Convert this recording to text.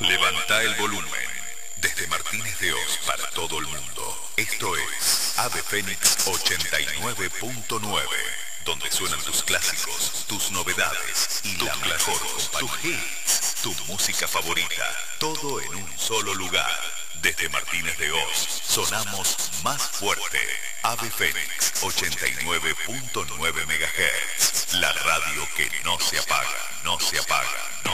Levanta el volumen. Desde Martínez de Oz para todo el mundo. Esto es Ave Fénix 89.9. Donde suenan tus clásicos, tus novedades y la mejor tus hits, tu música favorita. Todo en un solo lugar. Desde Martínez de Oz, sonamos más fuerte. Ave Fénix 89.9 MHz. La radio que no se apaga, no se apaga.